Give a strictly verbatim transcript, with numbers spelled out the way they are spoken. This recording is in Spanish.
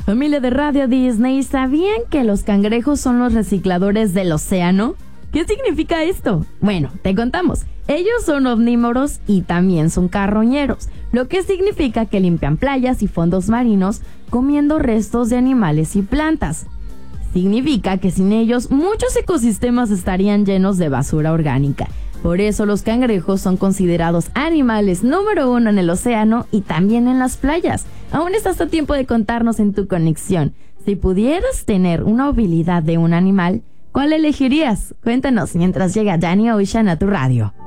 Familia de Radio Disney, ¿sabían que los cangrejos son los recicladores del océano? ¿Qué significa esto? Bueno, te contamos. Ellos son omnívoros y también son carroñeros, lo que significa que limpian playas y fondos marinos comiendo restos de animales y plantas. Significa que sin ellos muchos ecosistemas estarían llenos de basura orgánica. Por eso los cangrejos son considerados animales número uno en el océano y también en las playas. Aún estás a tiempo de contarnos en tu conexión. Si pudieras tener una habilidad de un animal, ¿cuál elegirías? Cuéntanos mientras llega Danny Ocean a tu radio.